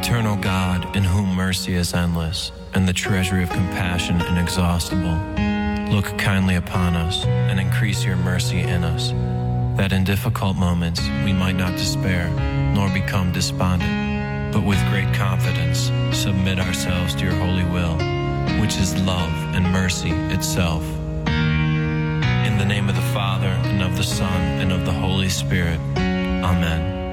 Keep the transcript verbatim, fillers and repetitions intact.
Eternal God, in whom mercy is endless, and the treasury of compassion inexhaustible, look kindly upon us, and increase your mercy in us, that in difficult moments we might not despair, nor become despondent, but with great confidence submit ourselves to your holy will, which is love and mercy itself. In the name of the Father, and of the Son, and of the Holy Spirit. Amen.